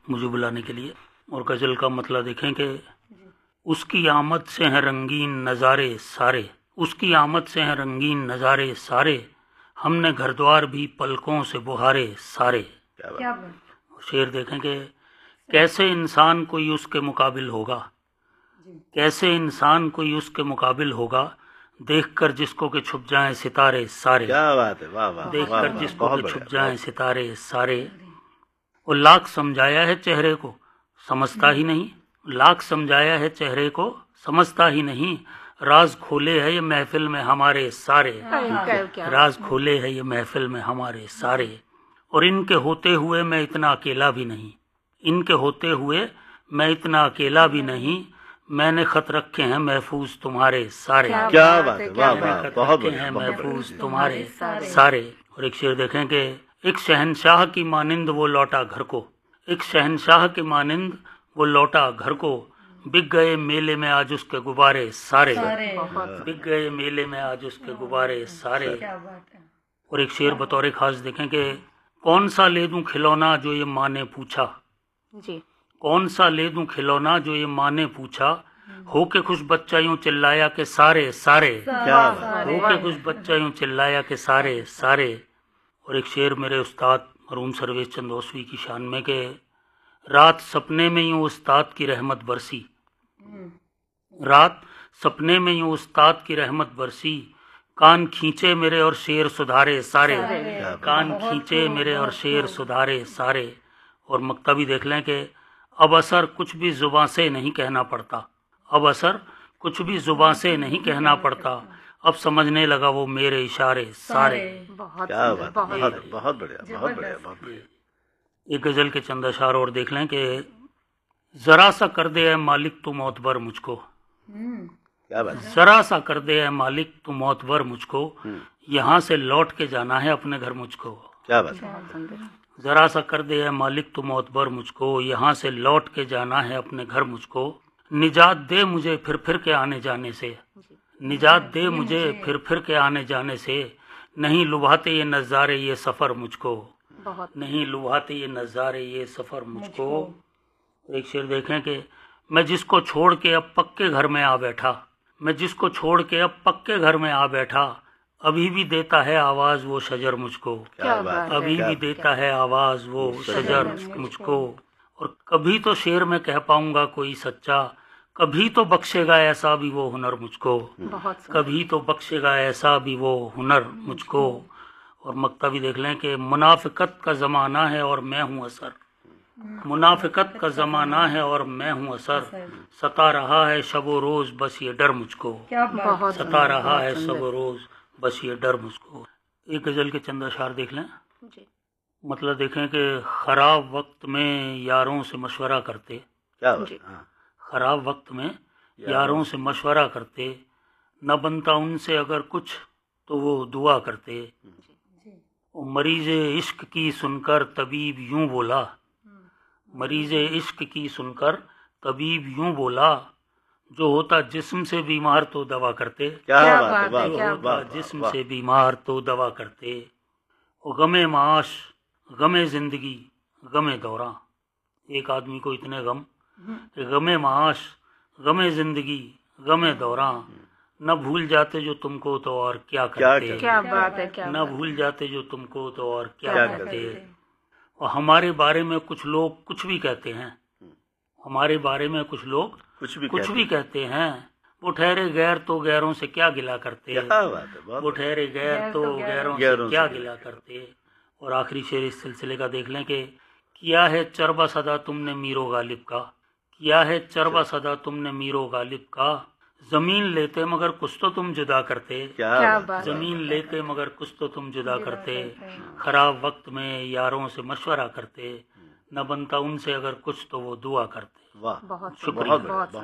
मुझे बुलाने के लिए। और गज़ल का मतलब देखें कि उसकी आमद से हैं रंगीन नज़ारे सारे, उसकी आमद से हैं रंगीन नज़ारे सारे, हमने घर द्वार भी पलकों से बुहारे सारे। क्या शेर देखें कि कैसे इंसान कोई उसके मुकाबिल होगा, कैसे इंसान कोई उसके मुकाबिल होगा, देखकर जिसको के छुप जाएं सितारे सारे। क्या बात है, वाह वाह, देखकर जिसको के छुप जाएं सितारे सारे। और लाख समझाया है चेहरे को समझता ही नहीं, लाख समझाया है चेहरे को समझता ही नहीं, राज खोले है ये महफिल में हमारे सारे, राज खोले है ये महफिल में हमारे सारे। और इनके होते हुए मैं इतना अकेला भी नहीं, इनके होते हुए मैं इतना अकेला भी नहीं, मैंने खत रखे हैं महफूज तुम्हारे सारे। क्या बात है, वाह वाह, बहुत बढ़िया, महफूज तुम्हारे सारे। और एक शेर देखें कि एक शहनशाह की मानिंद वो लौटा घर को, एक शहनशाह की मानिंद वो लौटा घर को, बिक गए मेले में आज उसके गुब्बारे सारे, बिक गए मेले में आज उसके गुब्बारे सारे। और एक शेर बतौर खास देखें कि कौन सा ले दूं खिलौना जो ये माँ ने पूछा, कौन सा ले दूं खिलौना जो ये माँ ने पूछा, होके खुश बच्चा यूं चिल्लाया के सारे सारे, होके खुश बच्चा यूं चिल्लाया के सारे सारे। और एक शेर मेरे उस्ताद मरहूम सर्वेश चंद ओसवी की शान में के रात सपने में यूं उस्ताद की रहमत बरसी, रात सपने में यूं उस्ताद की रहमत बरसी, कान खींचे मेरे और शेर सुधारे सारे, कान खींचे मेरे और शेर सुधारे सारे। और मक्ता भी देख लें कि अब असर कुछ भी जुबां से नहीं कहना पड़ता, अब असर कुछ भी जुबां से नहीं कहना पड़ता, अब समझने लगा वो मेरे इशारे सारे। क्या बात, बहुत बहुत बढ़िया, बहुत बढ़िया, बहुत बढ़िया। एक गजल के चंद अशार और देख लें कि जरा सा कर दे है मालिक तू मौतबर मुझको, क्या बात, जरा सा कर दे है मालिक तू मौतबर मुझको, यहाँ से लौट के जाना है अपने घर मुझको। क्या बात, जरा सा कर दे है मालिक तू मौतबर मुझको, यहाँ से लौट के जाना है अपने घर मुझको, निजात दे मुझे फिर के आने जाने से, निजात दे मुझे फिर के आने जाने से, नहीं लुभाते ये नज़ारे ये सफ़र मुझको, नहीं लुभाते ये नज़ारे ये सफ़र मुझको। एक शेर देखें कि मैं जिसको छोड़ के अब पक्के घर में आ बैठा, मैं जिसको छोड़ के अब पक्के घर में आ बैठा, अभी भी देता है आवाज़ वो शजर मुझको, अभी भी देता है आवाज़ वो शजर मुझको। और कभी तो शेर में कह पाऊंगा कोई सच्चा, कभी तो बख्शेगा ऐसा भी वो हुनर मुझको, कभी तो बख्शेगा ऐसा भी वो हुनर मुझको। और मक्ता भी देख लें कि मुनाफिकत का ज़माना है और मैं हूँ असर, मुनाफिकत का ज़माना है और मैं हूँ असर, सता रहा है शबो रोज़ बस ये डर मुझको, सता रहा है शबो रोज़ बस ये डर मुझको। एक गज़ल के चंद अशार देख लें, मतलब देखें कि ख़राब वक्त में यारों से मशवरा करते, क्या ख़राब वक्त में यारों से मशवरा करते, न बनता उनसे अगर कुछ तो वो दुआ करते, और मरीज़े इश्क की सुनकर तबीब यूं बोला, मरीज़े इश्क की सुनकर तबीब यूं बोला, जो होता जिस्म से बीमार तो दवा करते, क्या बात है, जो होता जिस्म से बीमार तो दवा करते। और गमे माश गमे ज़िंदगी गमे दौरां, एक आदमी को इतने गम कि गमे माश गमे ज़िंदगी गमे दौरां, न भूल जाते जो तुमको तो और क्या करते, क्या बात है, क्या न भूल जाते जो तुमको तो और क्या करते। और हमारे बारे में कुछ लोग कुछ भी कहते हैं, हमारे बारे में कुछ लोग कुछ भी कहते हैं, वो ठहरे गैर तो गैरों से क्या गिला करते, वो ठहरे गैर तो गैरों से क्या गिला करते। और आखिरी शेर इस सिलसिले का देख लें कि किया है चरबा सदा तुमने मीरो गालिब का, किया है चरबा सदा तुमने मीरो गालिब का, जमीन लेते मगर कुछ तो तुम जुदा करते, जमीन लेते मगर कुछ तो तुम जुदा करते, खराब वक्त में यारों से मशवरा करते, न बनता उनसे अगर कुछ तो वो दुआ करते। शुक्रिया,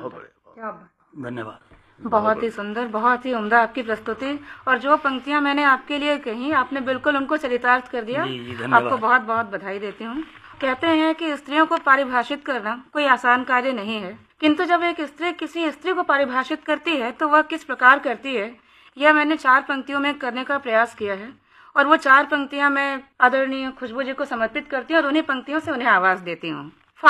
धन्यवाद। बहुत ही सुंदर, बहुत ही उम्दा आपकी प्रस्तुति, और जो पंक्तियां मैंने आपके लिए कही आपने बिल्कुल उनको चरितार्थ कर दिया। आपको बहुत बहुत बधाई देती हूँ। कहते हैं कि स्त्रियों को परिभाषित करना कोई आसान कार्य नहीं है, किंतु जब एक स्त्री किसी स्त्री को परिभाषित करती है तो वह किस प्रकार करती है, यह मैंने 4 पंक्तियों में करने का प्रयास किया है। और वो 4 पंक्तियां मैं आदरणीय खुशबू जी को समर्पित करती हूँ और उन्हीं पंक्तियों से उन्हें आवाज देती हूँ।